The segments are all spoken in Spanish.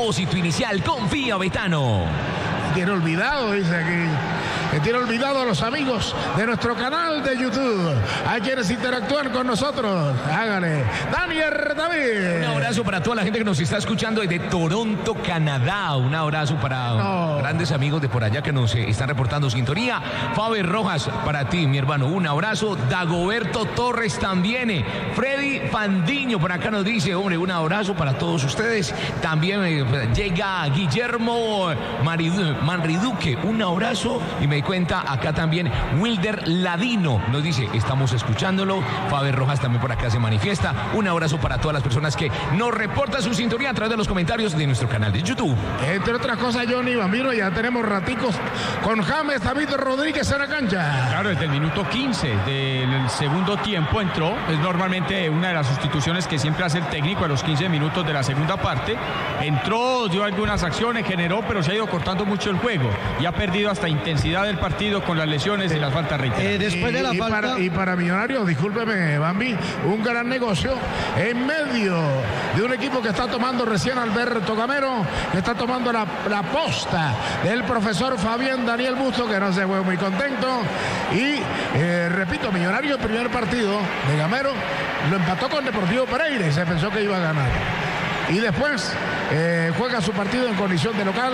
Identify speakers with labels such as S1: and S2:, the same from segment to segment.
S1: depósito inicial. Confía, Betano.
S2: Tiene olvidado, dice aquí. Tiene olvidado a los amigos de nuestro canal de YouTube. Hay quienes interactúan con nosotros. Hágale. Daniel David.
S1: Un abrazo para toda la gente que nos está escuchando desde Toronto, Canadá. Un abrazo para grandes amigos de por allá que nos están reportando sintonía. Faber Rojas, para ti, mi hermano. Un abrazo. Dagoberto Torres también. Freddy Fandiño, por acá nos dice, hombre, un abrazo para todos ustedes. También llega Guillermo Manriduque. Un abrazo. Y me cuenta acá también Wilder Ladino, nos dice, estamos escuchándolo. Faber Rojas también por acá se manifiesta. Un abrazo para todas las personas que nos reportan su sintonía a través de los comentarios de nuestro canal de YouTube.
S2: Entre otras cosas, Johnny Bambino, ya tenemos raticos con James David Rodríguez en la cancha.
S3: Claro, desde el minuto 15 del segundo tiempo entró. Es normalmente una de las sustituciones que siempre hace el técnico a los 15 minutos de la segunda parte. Entró, dio algunas acciones, generó, pero se ha ido cortando mucho el juego y ha perdido hasta intensidad del partido con las lesiones y las faltas reiteradas.
S2: Después de la falta... para Millonarios, discúlpeme, Bambi, un gran negocio en medio de un equipo que está tomando recién Alberto Gamero, que está tomando la posta del profesor Fabián Daniel Busto, que no se fue muy contento. Y repito, Millonarios, el primer partido de Gamero lo empató con Deportivo Pereira y se pensó que iba a ganar. Y después juega su partido en condición de local.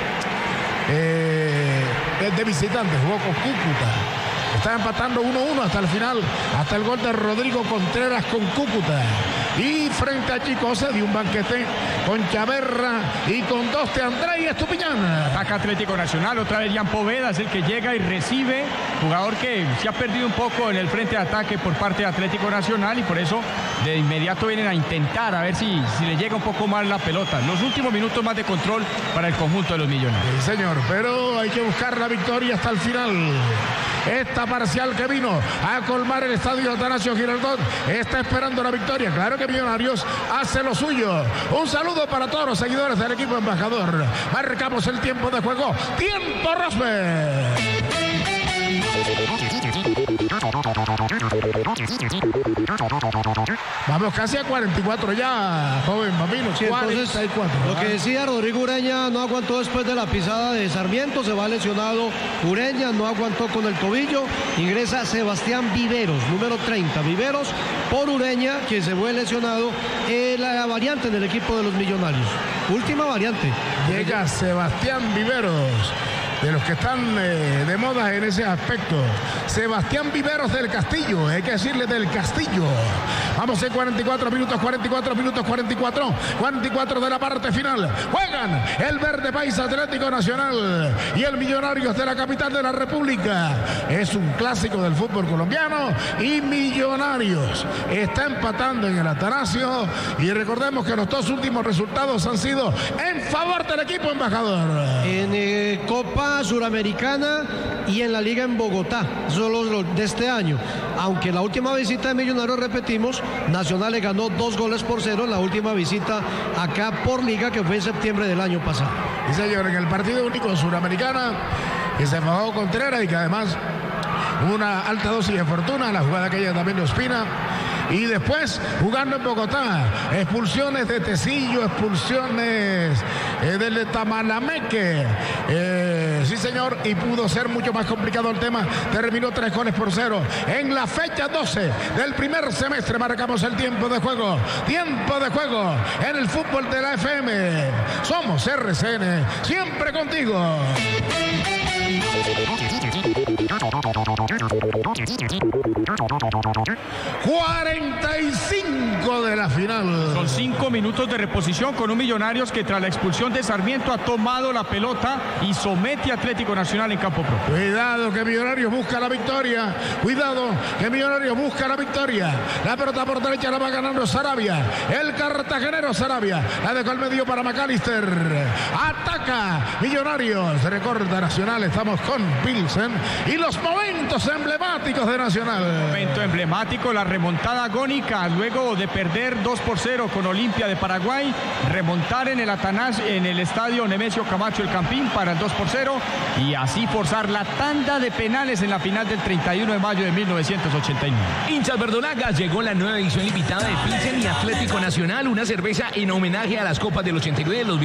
S2: De visitante, jugó con Cúcuta. Está empatando 1-1 hasta el final, hasta el gol de Rodrigo Contreras con Cúcuta. Y frente a Chicosa dio un banquete con Chaverra y con Doste André y Estupiñán.
S3: Ataca Atlético Nacional, otra vez Jan Poveda es el que llega y recibe, jugador que se ha perdido un poco en el frente de ataque por parte de Atlético Nacional y por eso de inmediato vienen a intentar a ver si le llega un poco más la pelota. Los últimos minutos más de control para el conjunto de los Millonarios.
S2: Sí, señor, pero hay que buscar la victoria hasta el final. Esta parcial que vino a colmar el estadio Atanasio Girardot está esperando la victoria. Claro que Millonarios hace lo suyo. Un saludo para todos los seguidores del equipo embajador. Marcamos el tiempo de juego. ¡Tiempo, Rosberg! Vamos casi a 44 ya, joven Bambino.
S4: Sí, 44. Lo que decía Rodrigo Ureña, no aguantó después de la pisada de Sarmiento, se va lesionado Ureña, no aguantó con el tobillo. Ingresa Sebastián Viveros, número 30. Viveros por Ureña, quien se fue lesionado, la variante del equipo de los Millonarios. Última variante.
S2: Llega Sebastián Viveros, de los que están de moda en ese aspecto. Sebastián Viveros del Castillo, hay que decirle del Castillo. Vamos en 44 minutos 44 de la parte final. Juegan el Verde País Atlético Nacional y el Millonarios de la capital de la República. Es un clásico del fútbol colombiano y Millonarios está empatando en el Atanasio. Y recordemos que los dos últimos resultados han sido en favor del equipo embajador.
S4: En Copa Suramericana y en la Liga en Bogotá, solo los de este año. Aunque la última visita de Millonarios, repetimos, Nacional le ganó 2-0 en la última visita acá por Liga, que fue en septiembre del año pasado.
S2: Y señor, en el partido único de Suramericana, que se bajó Contreras y que además una alta dosis de fortuna, la jugada aquella también de Ospina. Y después, jugando en Bogotá, expulsiones de Tecillo, expulsiones del Tamalameque. Sí, señor, y pudo ser mucho más complicado el tema. Terminó 3-0. En la fecha 12 del primer semestre marcamos el tiempo de juego. Tiempo de juego en el fútbol de la FM. Somos RCN, siempre contigo. 45 de la final.
S3: Son 5 minutos de reposición con un Millonarios que tras la expulsión de Sarmiento ha tomado la pelota y somete a Atlético Nacional en campo propio.
S2: Cuidado que Millonarios busca la victoria. Cuidado que Millonarios busca la victoria. La pelota por derecha la va ganando Sarabia. El cartagenero Sarabia. La dejó al medio para McAllister. Ataca Millonarios. Recorta Nacional. Estamos con Pilsen y los momentos emblemáticos de Nacional.
S3: Momento emblemático, la remontada agónica luego de perder 2-0 con Olimpia de Paraguay, remontar en el estadio Nemesio Camacho El Campín para el 2-0 y así forzar la tanda de penales en la final del 31 de mayo de 1989.
S1: Hinchas verdolagas, llegó la nueva edición limitada de Pilsen y Atlético Nacional, una cerveza en homenaje a las copas del 89 de los